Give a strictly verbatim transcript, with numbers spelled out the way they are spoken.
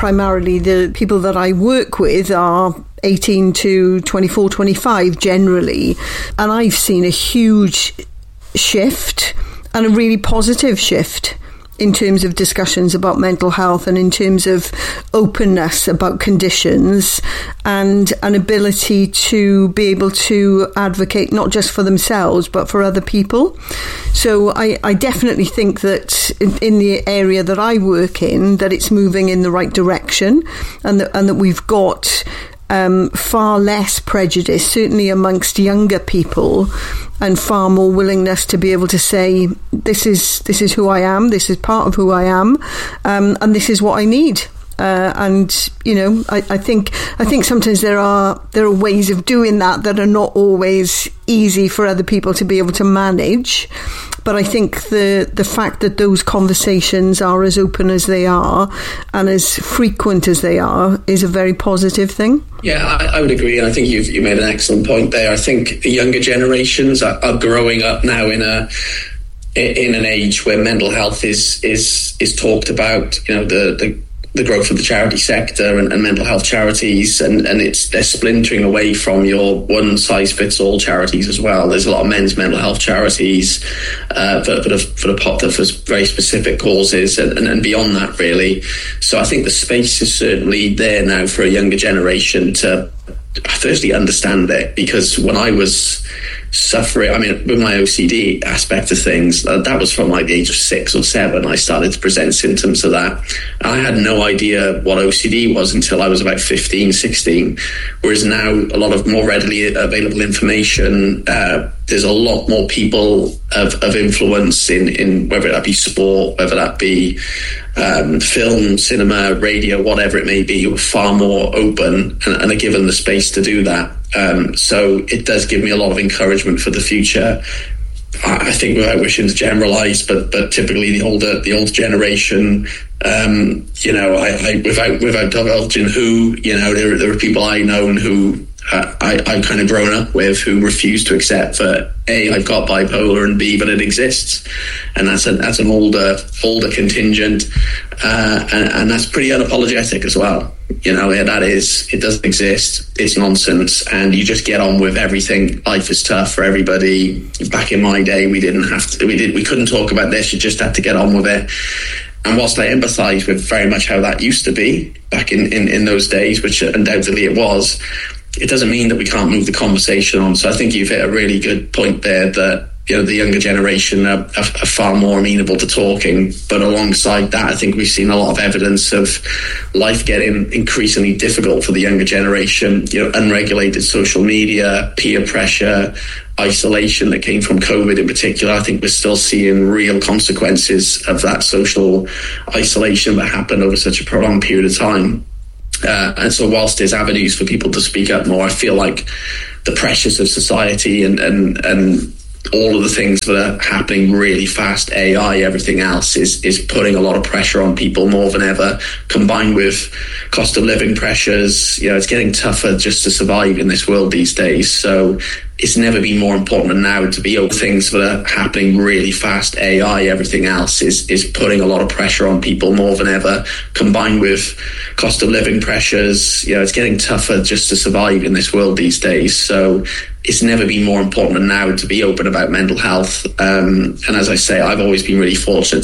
primarily the people that I work with are eighteen to twenty-four, twenty-five generally. And I've seen a huge shift, and a really positive shift, in terms of discussions about mental health and in terms of openness about conditions and an ability to be able to advocate not just for themselves but for other people. So I, I definitely think that in, in the area that I work in, that it's moving in the right direction, and that, and that we've got Um, far less prejudice, certainly amongst younger people, and far more willingness to be able to say, this is this is who I am, this is part of who I am, um, and this is what I need. Uh, and you know, I, I think I think sometimes there are there are ways of doing that that are not always easy for other people to be able to manage. But I think the the fact that those conversations are as open as they are and as frequent as they are is a very positive thing. Yeah, I, I would agree. And I think you've you made an excellent point there. I think the younger generations are, are growing up now in a in an age where mental health is is is talked about. You know, the the the growth of the charity sector and, and mental health charities, and, and it's they're splintering away from your one-size-fits-all charities as well. There's a lot of men's mental health charities uh, that, that, have, that are popped up for very specific causes and, and, and beyond that, really. So I think the space is certainly there now for a younger generation to firstly understand it, because when I was suffering, I mean, with my O C D aspect of things, uh, that was from like the age of six or seven. I started to present symptoms of that. I had no idea what O C D was until I was about fifteen, sixteen. Whereas now, a lot of more readily available information. Uh, there's a lot more people of, of influence in, in whether that be sport, whether that be um, film, cinema, radio, whatever it may be, who are far more open and, and are given the space to do that. Um, so it does give me a lot of encouragement for the future. I think, without wishing to generalise, but but typically the older the older generation, um, you know, I, I without without divulging who, you know, there there are people I know who uh, I I've kind of grown up with who refuse to accept that A, I've got bipolar, and B, but it exists, and that's a that's an older older contingent, uh, and, and that's pretty unapologetic as well. You know, yeah, that is, it doesn't exist, it's nonsense, and you just get on with everything. Life is tough for everybody. Back in my day, we didn't have to, we did, we couldn't talk about this, you just had to get on with it. And whilst I empathise with very much how that used to be back in, in, in those days, which undoubtedly it was, it doesn't mean that we can't move the conversation on. So I think you've hit a really good point there, that, you know, the younger generation are, are, are far more amenable to talking. But alongside that, I think we've seen a lot of evidence of life getting increasingly difficult for the younger generation. You know, unregulated social media, peer pressure, isolation that came from COVID in particular. I think we're still seeing real consequences of that social isolation that happened over such a prolonged period of time. Uh, and so whilst there's avenues for people to speak up more, I feel like the pressures of society and, and, and all of the things that are happening really fast, A I, everything else, is is putting a lot of pressure on people more than ever, combined with cost of living pressures. You know, it's getting tougher just to survive in this world these days. So it's never been more important than now to be open. Things that are happening really fast, A I, everything else, is is putting a lot of pressure on people more than ever, combined with cost of living pressures. You know, it's getting tougher just to survive in this world these days. So it's never been more important than now to be open about mental health. Um, and as I say, I've always been really fortunate